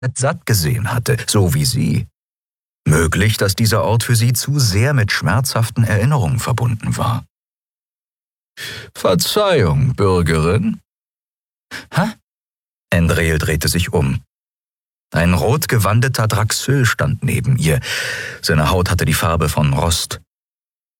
satt gesehen hatte, so wie sie. Möglich, dass dieser Ort für sie zu sehr mit schmerzhaften Erinnerungen verbunden war. »Verzeihung, Bürgerin?« »Hä?« Andriel drehte sich um. Ein rotgewandeter Draxyl stand neben ihr. Seine Haut hatte die Farbe von Rost.